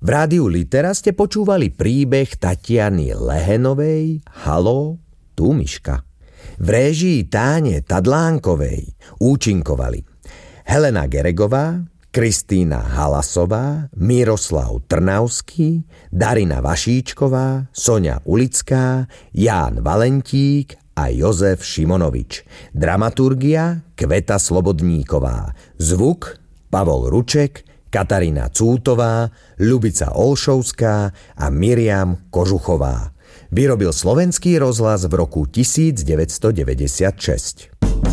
rádiu Litera ste počúvali príbeh Tatiany Lehenovej Haló, tu Miška. V réžii Táne Tadlánkovej účinkovali Helena Geregová, Kristína Halasová, Miroslav Trnavský, Darina Vašíčková, Soňa Ulická, Ján Valentík a Jozef Šimonovič. Dramaturgia Kveta Slobodníková. Zvuk Pavol Ruček, Katarína Cútová, Ľubica Olšovská a Miriam Kožuchová. Vyrobil Slovenský rozhlas v roku 1996.